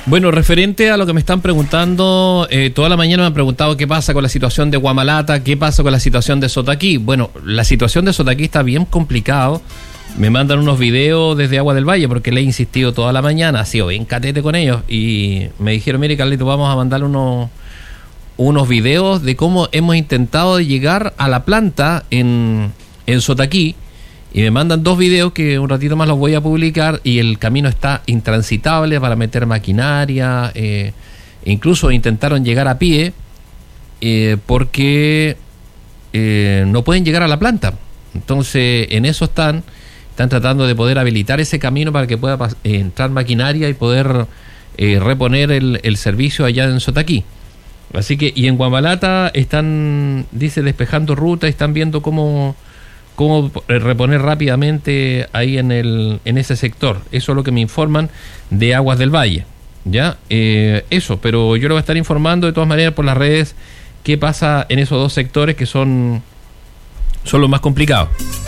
Bueno, referente a lo que me están preguntando, toda la mañana me han preguntado qué pasa con la situación de Guamalata, qué pasa con la situación de Sotaquí. Bueno, la situación de Sotaquí está bien complicado. Me mandan unos videos desde Agua del Valle porque le he insistido toda la mañana, ha sido bien catete con ellos, y me dijeron, mire Carlito, vamos a mandar unos videos de cómo hemos intentado llegar a la planta en Sotaquí, y me mandan 2 videos que un ratito más los voy a publicar, y el camino está intransitable para meter maquinaria, incluso intentaron llegar a pie porque no pueden llegar a la planta. Entonces en eso están tratando de poder habilitar ese camino para que pueda entrar maquinaria y poder reponer el servicio allá en Sotaquí. Así que, y en Guamalata están, dice, despejando ruta, están viendo cómo reponer rápidamente ahí en ese sector. Eso es lo que me informan de Aguas del Valle, ¿ya? Eso, pero yo lo voy a estar informando de todas maneras por las redes qué pasa en esos 2 sectores que son los más complicados.